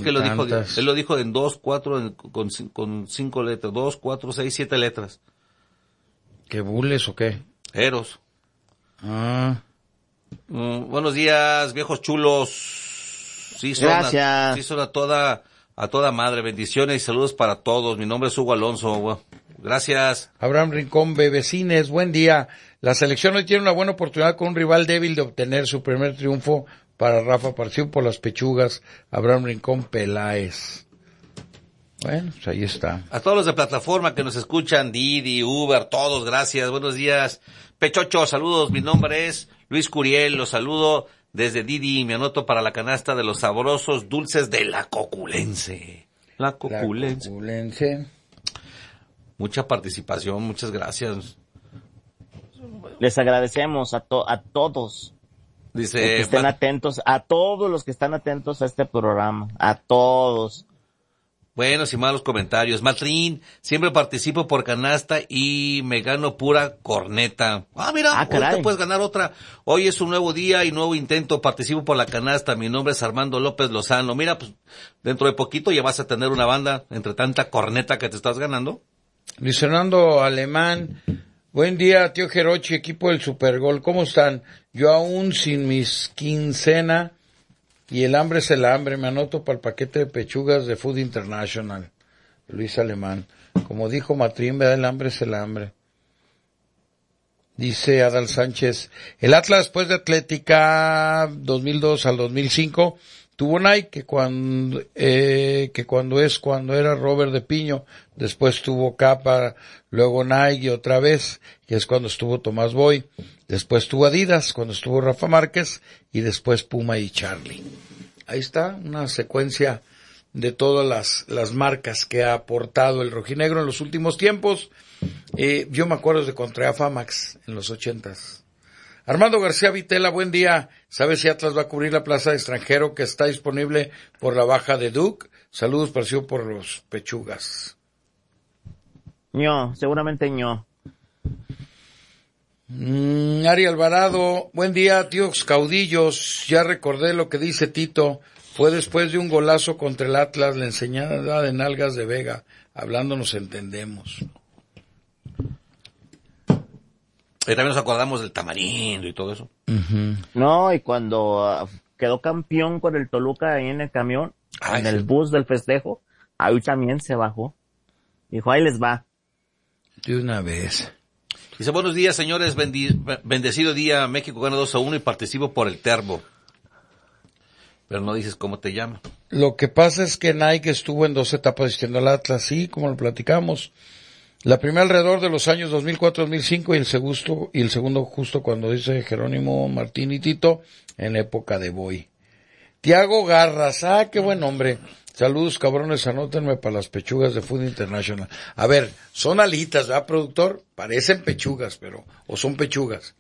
que él lo dijo en 2, 4, con 5 letras, 2, 4, 6, 7 letras. ¿Qué bules o qué? Eros. Buenos días, viejos chulos. Sí, gracias. Sí, son a toda madre. Bendiciones y saludos para todos. Mi nombre es Hugo Alonso. Gracias. Abraham Rincón, Bebecines, buen día. La selección hoy tiene una buena oportunidad con un rival débil de obtener su primer triunfo para Rafa. Partido por las pechugas. Abraham Rincón Peláez. Bueno, pues ahí está. A todos los de plataforma que nos escuchan, Didi, Uber, todos, gracias. Buenos días. Pechocho, saludos. Mi nombre es Luis Curiel. Los saludo desde Didi. Me anoto para la canasta de los sabrosos dulces de la Coculense. La Coculense. Mucha participación, muchas gracias. Les agradecemos a todos. Dice, que estén atentos, a todos los que están atentos a este programa, a todos. Buenos y malos comentarios. Matrín, siempre participo por canasta y me gano pura corneta. Mira, hoy te puedes ganar otra. Hoy es un nuevo día y nuevo intento. Participo por la canasta. Mi nombre es Armando López Lozano. Mira, pues dentro de poquito ya vas a tener una banda entre tanta corneta que te estás ganando. Luis Fernando Alemán, buen día, tío Jerochi, equipo del Supergol, ¿cómo están? Yo aún sin mis quincena y el hambre es el hambre, me anoto para el paquete de pechugas de Food International. Luis Alemán, como dijo Matrín, ¿verdad? El hambre es el hambre. Dice Adal Sánchez, el Atlas después de Atlética 2002 al 2005 tuvo Nike, que cuando era Robert de Piño, después tuvo Capa, luego Nike otra vez, que es cuando estuvo Tomás Boy, después tuvo Adidas, cuando estuvo Rafa Márquez, y después Puma y Charlie. Ahí está, una secuencia de todas las marcas que ha aportado el rojinegro en los últimos tiempos. Yo me acuerdo de contra Famax en los 80s. Armando García Vitela, buen día. ¿Sabes si Atlas va a cubrir la plaza de extranjero que está disponible por la baja de Duke? Saludos, parecido por los pechugas. Seguramente no. Ari Alvarado, buen día, tíos caudillos. Ya recordé lo que dice Tito. Fue después de un golazo contra el Atlas, la enseñada de nalgas de Vega. Hablando nos entendemos. Y también nos acordamos del tamarindo y todo eso. Uh-huh. No, y cuando quedó campeón con el Toluca ahí en el camión, en el bus del festejo, ahí también se bajó. Dijo, ahí les va. De una vez. Dice, buenos días, señores, bendecido día, México gana 2-1 y participo por el Terbo. Pero no dices cómo te llama. Lo que pasa es que Nike estuvo en 2 etapas vistiendo al Atlas, sí, como lo platicamos. La primera alrededor de los años 2004-2005 y el segundo justo cuando dice Jerónimo Martín y Tito, en época de Boy. Tiago Garras, qué buen hombre. Saludos, cabrones, anótenme para las pechugas de Food International. A ver, son alitas, ¿verdad, productor? Parecen pechugas, o son pechugas.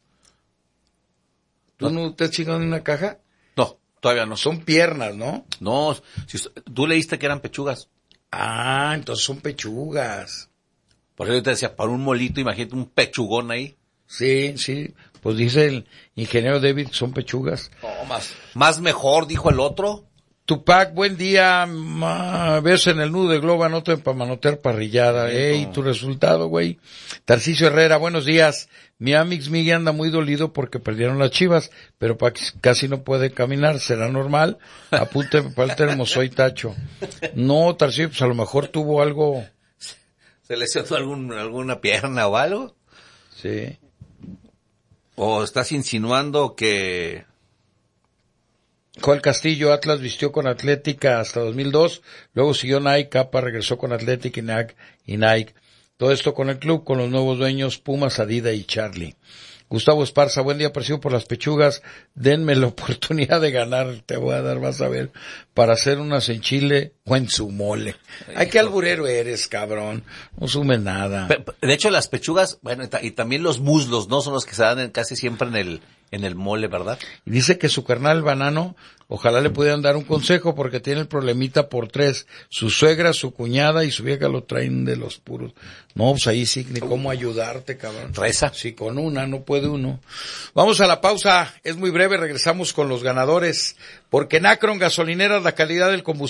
¿Tú no te has chingado en una caja? No, todavía no. Son piernas, ¿no? No, tú leíste que eran pechugas. Entonces son pechugas. Por eso yo te decía, para un molito, imagínate un pechugón ahí. Sí, pues dice el ingeniero David, son pechugas. No, más mejor, dijo el otro. Tupac, buen día, ves en el nudo de globo, anoten para manotear parrillada. Tu resultado, güey. Tarcisio Herrera, buenos días. Mi amix Miguel anda muy dolido porque perdieron las Chivas, pero casi no puede caminar, ¿será normal? Apúnteme para el termo, soy Tacho. No, Tarcisio, pues a lo mejor tuvo algo. ¿Se lesionó alguna pierna o algo? Sí. ¿O estás insinuando que... Joel Castillo, Atlas vistió con Atlética hasta 2002, luego siguió Nike, Capa regresó con Atlética y Nike. Todo esto con el club, con los nuevos dueños Pumas, Adidas y Charlie. Gustavo Esparza, buen día, aparecido por las pechugas, denme la oportunidad de ganar, te voy a dar, vas a ver, para hacer unas en Chile o en su mole. Ay, qué alburero eres, cabrón, no sume nada. De hecho, las pechugas, bueno, y también los muslos, ¿no? Son los que se dan casi siempre en el mole, ¿verdad? Y dice que su carnal Banano, ojalá le pudieran dar un consejo porque tiene el problemita por 3. Su suegra, su cuñada y su vieja lo traen de los puros. No, pues ahí sí, ni cómo ayudarte, cabrón. Reza. Sí, con una, no puede uno. Vamos a la pausa, es muy breve, regresamos con los ganadores. Porque Nacron Gasolineras, la calidad del combustible